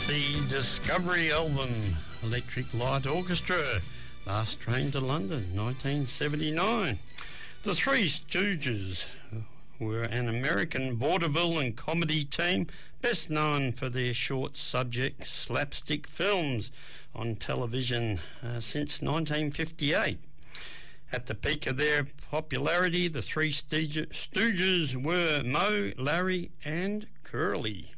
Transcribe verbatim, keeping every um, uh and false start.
The Discovery album, Electric Light Orchestra, Last Train to London, nineteen seventy-nine. The Three Stooges were an American vaudeville and comedy team best known for their short subject slapstick films on television uh, since nineteen fifty-eight. At the peak of their popularity, the Three Stooges were Moe, Larry and Curly.